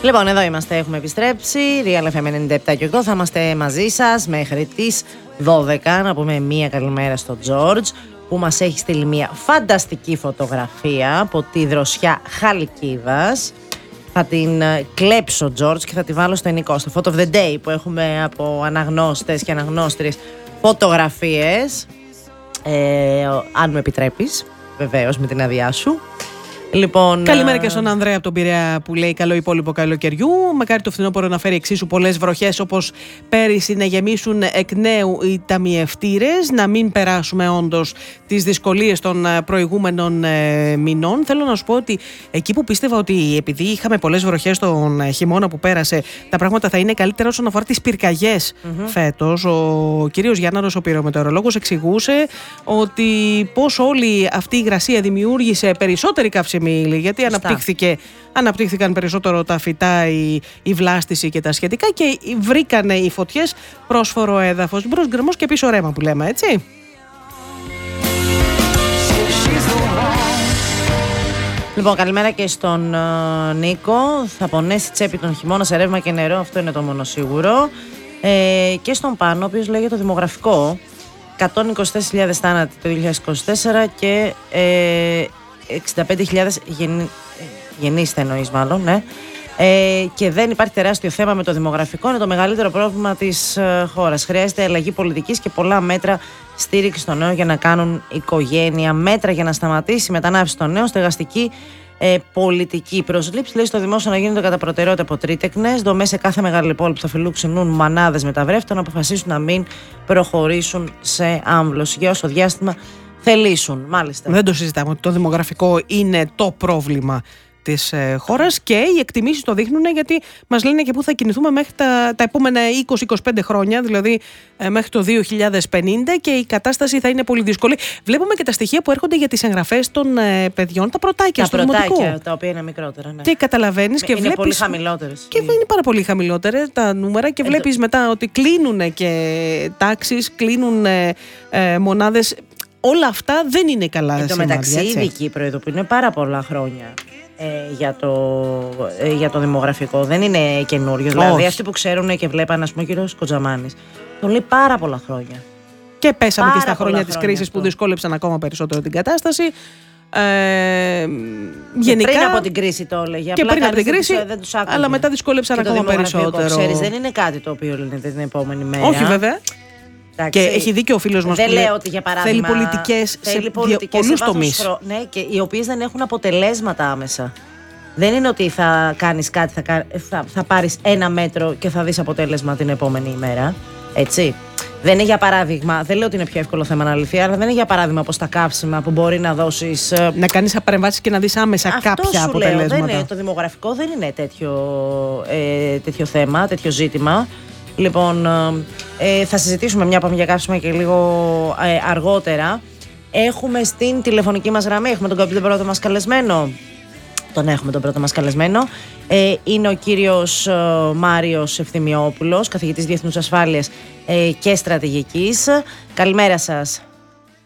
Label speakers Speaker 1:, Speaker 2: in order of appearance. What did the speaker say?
Speaker 1: Λοιπόν, εδώ είμαστε, έχουμε επιστρέψει. Real FM 97 και 8. Θα είμαστε μαζί σας μέχρι τις 12. Να πούμε μία καλημέρα στον Τζόρτζ, που μας έχει στείλει μία φανταστική φωτογραφία από τη δροσιά Χαλκίδας. Θα την κλέψω, Τζόρτζ, και θα τη βάλω στο ενικό, στο Photo of the Day, που έχουμε από αναγνώστες και αναγνώστριες φωτογραφίες. Αν μου επιτρέπεις, βεβαίως, με την άδειά σου. Λοιπόν,
Speaker 2: καλημέρα και στον Ανδρέα από τον Πειραιά που λέει καλό υπόλοιπο καλοκαιριού. Μακάρι το φθινόπωρο να φέρει εξίσου πολλές βροχές όπως πέρυσι, να γεμίσουν εκ νέου οι ταμιευτήρες, να μην περάσουμε όντως τις δυσκολίες των προηγούμενων μηνών. Θέλω να σου πω ότι εκεί που πίστευα ότι επειδή είχαμε πολλές βροχές τον χειμώνα που πέρασε, τα πράγματα θα είναι καλύτερα όσον αφορά τις πυρκαγιές φέτος. Ο κύριος Γιάνναρος, ο πυρομετεωρολόγος, εξηγούσε ότι πώς όλη αυτή η υγρασία δημιούργησε περισσότερη καύσιμη ύλη, γιατί αναπτύχθηκαν περισσότερο τα φυτά, η βλάστηση και τα σχετικά, και βρήκανε οι φωτιές πρόσφορο έδαφος. Μπρος γκρεμός και πίσω ρέμα που λέμε, έτσι.
Speaker 1: Λοιπόν, καλημέρα και στον Νίκο. Θα πονέσει τσέπη τον χειμώνα σε ρεύμα και νερό, αυτό είναι το μόνο σίγουρο. Και στον Πάνο, ο οποίος λέγει το δημογραφικό. 124.000 θάνατοι το 2024 και 65.000 γεννήστε εννοείς μάλλον, ναι. Και δεν υπάρχει τεράστιο θέμα με το δημογραφικό, είναι το μεγαλύτερο πρόβλημα της χώρας. Χρειάζεται αλλαγή πολιτικής και πολλά μέτρα στήριξη των νέων για να κάνουν οικογένεια, μέτρα για να σταματήσει η μετανάστευση των νέων, στεγαστική πολιτική. Προσλήψη, λέει, στο δημόσιο να γίνονται κατά προτεραιότητα από τρίτεκνες, δομές σε κάθε μεγάλη πόλη που θα φιλοξενούν μανάδες μεταβρέφτων, να αποφασίσουν να μην προχωρήσουν σε άμβλωση για όσο διάστημα θελήσουν. Μάλιστα.
Speaker 2: Δεν το συζητάμε ότι το δημογραφικό είναι το πρόβλημα της χώρας, και οι εκτιμήσεις το δείχνουν, γιατί μας λένε και πού θα κινηθούμε μέχρι τα επόμενα 20-25 χρόνια, δηλαδή μέχρι το 2050, και η κατάσταση θα είναι πολύ δύσκολη. Βλέπουμε και τα στοιχεία που έρχονται για τις εγγραφές των παιδιών, τα πρωτάκια στο δημοτικό.
Speaker 1: Τα οποία είναι μικρότερα, ναι.
Speaker 2: Και καταλαβαίνεις και
Speaker 1: είναι
Speaker 2: βλέπεις.
Speaker 1: Πολύ χαμηλότερες.
Speaker 2: Και είναι πάρα πολύ χαμηλότερα τα νούμερα, και βλέπεις μετά ότι κλείνουν και τάξεις, κλείνουν μονάδες. Όλα αυτά δεν είναι καλά σημάδια.
Speaker 1: Εν τω μεταξύ, οι ειδικοί προειδοποιούν πάρα πολλά χρόνια για το δημογραφικό. Δεν είναι καινούριο. Δηλαδή, αυτοί που ξέρουν και βλέπαν, ας πούμε, ο κύριος Κοτζαμάνης, τον λέει πάρα πολλά χρόνια.
Speaker 2: Και πέσαμε και στα χρόνια της κρίσης που δυσκόλεψαν ακόμα περισσότερο την κατάσταση. Γενικά,
Speaker 1: πριν από την κρίση το έλεγε.
Speaker 2: Και πριν από την κρίση,
Speaker 1: δεν τους άκουγε.
Speaker 2: αλλά μετά δυσκόλεψαν ακόμα περισσότερο.
Speaker 1: Ξέρεις, δεν είναι κάτι το οποίο λένε την επόμενη μέρα.
Speaker 2: Όχι, βέβαια. Και έχει δίκιο ο φίλος μας.
Speaker 1: Δεν λέω ότι, για παράδειγμα,
Speaker 2: θέλει πολιτικές σε πολλούς τομείς.
Speaker 1: Ναι, και οι οποίες δεν έχουν αποτελέσματα άμεσα. Δεν είναι ότι θα κάνεις κάτι, θα πάρεις ένα μέτρο και θα δεις αποτέλεσμα την επόμενη ημέρα. Έτσι. Δεν είναι, για παράδειγμα, δεν λέω ότι είναι πιο εύκολο θέμα να λυθεί, αλλά δεν είναι, για παράδειγμα, όπως τα καύσιμα που μπορεί να δώσεις.
Speaker 2: Να κάνεις παρεμβάσεις και να δεις άμεσα κάποια αποτελέσματα.
Speaker 1: Δεν είναι, το δημογραφικό δεν είναι τέτοιο θέμα, τέτοιο ζήτημα. Λοιπόν, θα συζητήσουμε μια πάμε για καύσιμα και λίγο αργότερα. Έχουμε στην τηλεφωνική μας γραμμή, έχουμε τον πρώτο μας καλεσμένο. Τον έχουμε τον πρώτο μας καλεσμένο. Είναι ο κύριος Μάριος Ευθυμιόπουλος, καθηγητής Διεθνούς Ασφάλειας και Στρατηγικής. Καλημέρα σας.